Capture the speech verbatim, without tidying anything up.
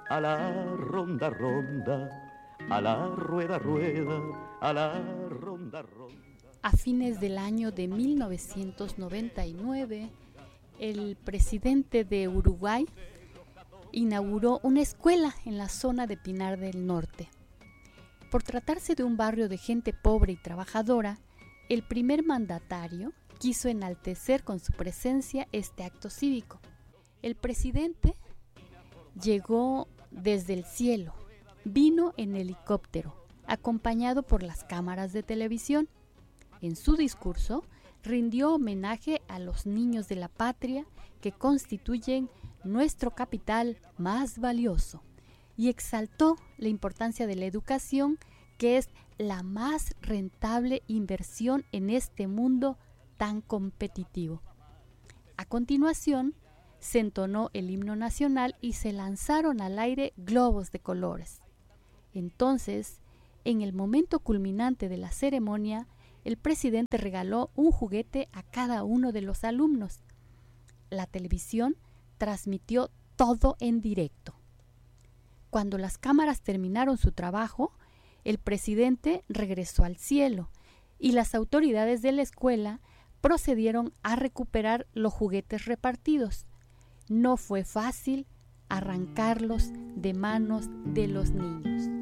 a la ronda, ronda, a la rueda, rueda, a la ronda, ronda. A fines del año de mil novecientos noventa y nueve, el presidente de Uruguay inauguró una escuela en la zona de Pinar del Norte. Por tratarse de un barrio de gente pobre y trabajadora, el primer mandatario quiso enaltecer con su presencia este acto cívico. El presidente llegó desde el cielo, vino en helicóptero, acompañado por las cámaras de televisión. En su discurso, rindió homenaje a los niños de la patria que constituyen nuestro capital más valioso y exaltó la importancia de la educación, que es la más rentable inversión en este mundo tan competitivo. A continuación, se entonó el himno nacional y se lanzaron al aire globos de colores. Entonces, en el momento culminante de la ceremonia, el presidente regaló un juguete a cada uno de los alumnos. La televisión transmitió todo en directo. Cuando las cámaras terminaron su trabajo, el presidente regresó al cielo y las autoridades de la escuela procedieron a recuperar los juguetes repartidos. No fue fácil arrancarlos de manos de los niños.